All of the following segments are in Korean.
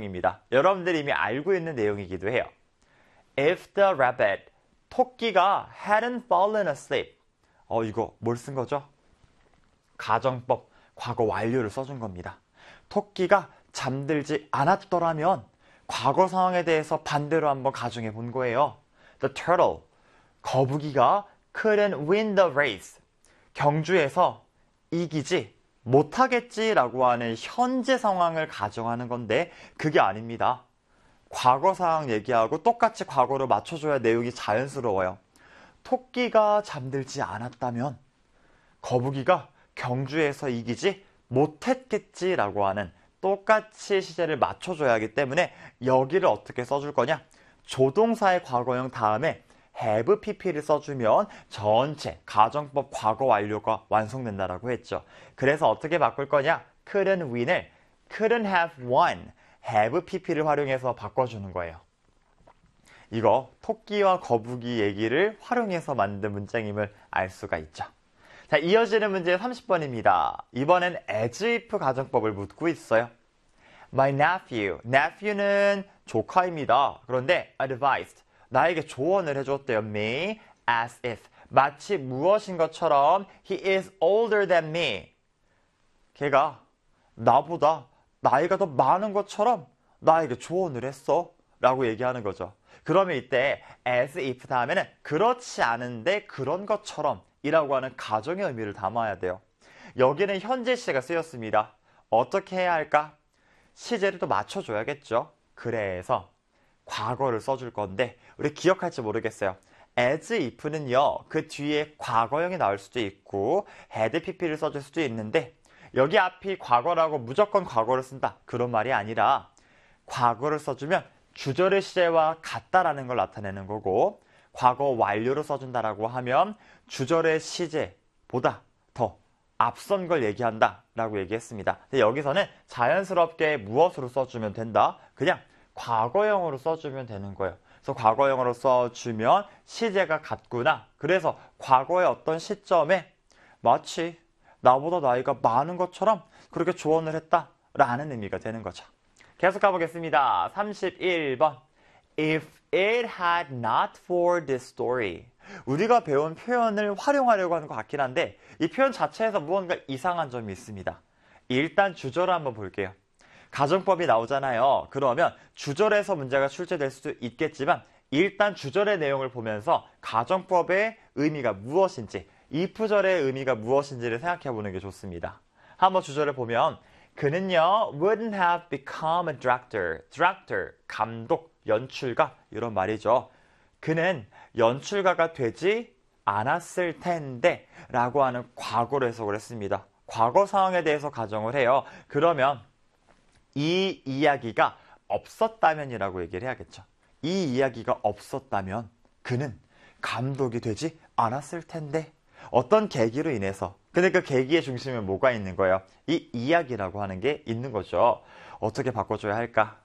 내용입니다. 여러분들이 이미 알고 있는 내용이기도 해요. If the rabbit, 토끼가 hadn't fallen asleep. 이거 뭘 쓴 거죠? 가정법, 과거 완료를 써준 겁니다. 토끼가 잠들지 않았더라면 과거 상황에 대해서 반대로 한번 가정해 본 거예요. The turtle, 거북이가 couldn't win the race. 경주에서 이기지 못하겠지라고 하는 현재 상황을 가정하는 건데 그게 아닙니다. 과거 상황 얘기하고 똑같이 과거를 맞춰줘야 내용이 자연스러워요. 토끼가 잠들지 않았다면 거북이가 경주에서 이기지 못했겠지라고 하는 똑같이 시제를 맞춰줘야 하기 때문에 여기를 어떻게 써줄 거냐? 조동사의 과거형 다음에 have pp를 써주면 전체 가정법 과거 완료가 완성된다라고 했죠. 그래서 어떻게 바꿀 거냐? couldn't win을 couldn't have won, have pp를 활용해서 바꿔주는 거예요. 이거 토끼와 거북이 얘기를 활용해서 만든 문장임을 알 수가 있죠. 자, 이어지는 문제 30번입니다. 이번엔 as if 가정법을 묻고 있어요. My nephew, nephew는 조카입니다. 그런데 advised, 나에게 조언을 해줬대요. Me, as if, 마치 무엇인 것처럼 he is older than me. 걔가 나보다 나이가 더 많은 것처럼 나에게 조언을 했어 라고 얘기하는 거죠. 그러면 이때 as if 다음에는 그렇지 않은데 그런 것처럼 이라고 하는 가정의 의미를 담아야 돼요. 여기는 현재 시제가 쓰였습니다. 어떻게 해야 할까? 시제를 또 맞춰줘야겠죠. 그래서 과거를 써줄 건데 우리 기억할지 모르겠어요. as if는요, 그 뒤에 과거형이 나올 수도 있고 had pp를 써줄 수도 있는데 여기 앞이 과거라고 무조건 과거를 쓴다 그런 말이 아니라 과거를 써주면 주절의 시제와 같다라는 걸 나타내는 거고 과거 완료로 써준다라고 하면 주절의 시제보다 더 앞선 걸 얘기한다 라고 얘기했습니다. 근데 여기서는 자연스럽게 무엇으로 써주면 된다? 그냥 과거형으로 써주면 되는 거예요. 그래서 과거형으로 써주면 시제가 같구나. 그래서 과거의 어떤 시점에 마치 나보다 나이가 많은 것처럼 그렇게 조언을 했다 라는 의미가 되는 거죠. 계속 가보겠습니다. 31번. If it had not for this story. 우리가 배운 표현을 활용하려고 하는 것 같긴 한데 이 표현 자체에서 무언가 이상한 점이 있습니다. 일단 주절을 한번 볼게요. 가정법이 나오잖아요. 그러면 주절에서 문제가 출제될 수도 있겠지만 일단 주절의 내용을 보면서 가정법의 의미가 무엇인지 if절의 의미가 무엇인지를 생각해 보는 게 좋습니다. 한번 주절을 보면 그는요 wouldn't have become a director. director, 감독, 연출가 이런 말이죠. 그는 연출가가 되지 않았을 텐데 라고 하는 과거로 해석을 했습니다. 과거 상황에 대해서 가정을 해요. 그러면 이 이야기가 없었다면이라고 얘기를 해야겠죠. 이 이야기가 없었다면 그는 감독이 되지 않았을 텐데 어떤 계기로 인해서 근데 그 계기의 중심에 뭐가 있는 거예요? 이 이야기라고 하는 게 있는 거죠. 어떻게 바꿔줘야 할까?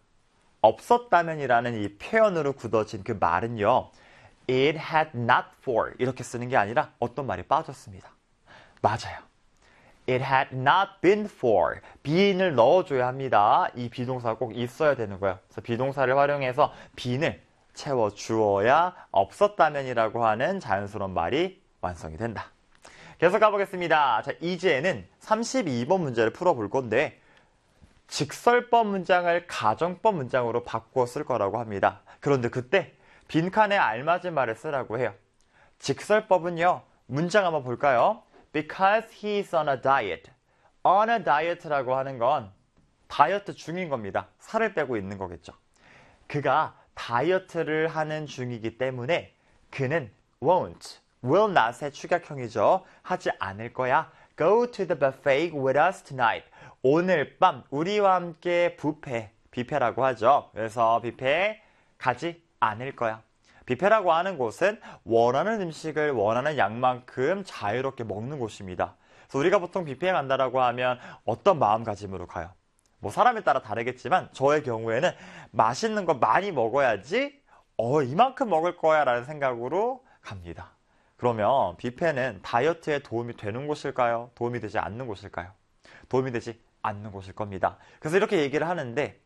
없었다면이라는 이 표현으로 굳어진 그 말은요. It had not for 이렇게 쓰는 게 아니라 어떤 말이 빠졌습니다. 맞아요. It had not been for being을 넣어줘야 합니다. 이 비동사가 꼭 있어야 되는 거예요. 그래서 비동사를 활용해서 being을 채워주어야 없었다면이라고 하는 자연스러운 말이 완성이 된다. 계속 가보겠습니다. 자, 이제는 32번 문제를 풀어볼 건데 직설법 문장을 가정법 문장으로 바꾸어 쓸 거라고 합니다. 그런데 그때 빈칸에 알맞은 말을 쓰라고 해요. 직설법은요. 문장 한번 볼까요? Because he's on a diet. On a diet라고 하는 건 다이어트 중인 겁니다. 살을 빼고 있는 거겠죠. 그가 다이어트를 하는 중이기 때문에 그는 won't, will not의 축약형이죠. 하지 않을 거야. Go to the buffet with us tonight. 오늘 밤 우리와 함께 뷔페라고 하죠. 그래서 뷔페 가지 않을 거야. 뷔페라고 하는 곳은 원하는 음식을 원하는 양만큼 자유롭게 먹는 곳입니다. 그래서 우리가 보통 뷔페에 간다라고 하면 어떤 마음가짐으로 가요? 뭐 사람에 따라 다르겠지만 저의 경우에는 맛있는 거 많이 먹어야지 이만큼 먹을 거야 라는 생각으로 갑니다. 그러면 뷔페는 다이어트에 도움이 되는 곳일까요? 도움이 되지 않는 곳일까요? 도움이 되지 않는 곳일 겁니다. 그래서 이렇게 얘기를 하는데